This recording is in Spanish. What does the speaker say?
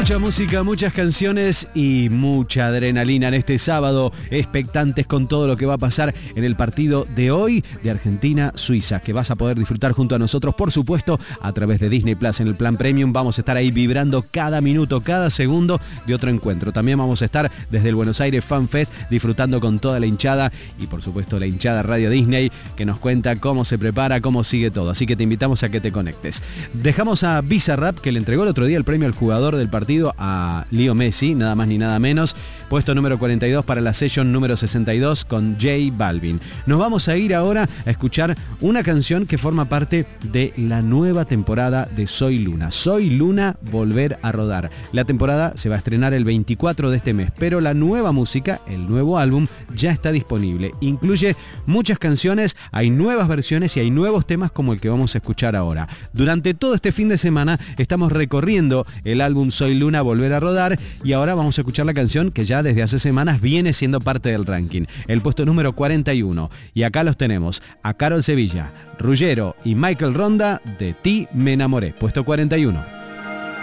Mucha música, muchas canciones y mucha adrenalina en este sábado, expectantes con todo lo que va a pasar en el partido de hoy de Argentina-Suiza, que vas a poder disfrutar junto a nosotros, por supuesto, a través de Disney Plus en el plan Premium. Vamos a estar ahí vibrando cada minuto, cada segundo de otro encuentro. También vamos a estar desde el Buenos Aires Fan Fest disfrutando con toda la hinchada y por supuesto la hinchada Radio Disney, que nos cuenta cómo se prepara, cómo sigue todo. Así que te invitamos a que te conectes. Dejamos a Bizarrap, que le entregó el otro día el premio al jugador del partido a Leo Messi, nada más ni nada menos. Puesto número 42 para la session número 62 con J Balvin. Nos vamos a ir ahora a escuchar una canción que forma parte de la nueva temporada de Soy Luna. Soy Luna, volver a rodar. La temporada se va a estrenar el 24 de este mes, pero la nueva música, el nuevo álbum, ya está disponible. Incluye muchas canciones, hay nuevas versiones y hay nuevos temas como el que vamos a escuchar ahora. Durante todo este fin de semana estamos recorriendo el álbum Soy Luna, volver a rodar, y ahora vamos a escuchar la canción que ya desde hace semanas viene siendo parte del ranking, el puesto número 41. Y acá los tenemos, a Carol Sevilla, Ruggiero y Michael Ronda, De ti me enamoré, puesto 41.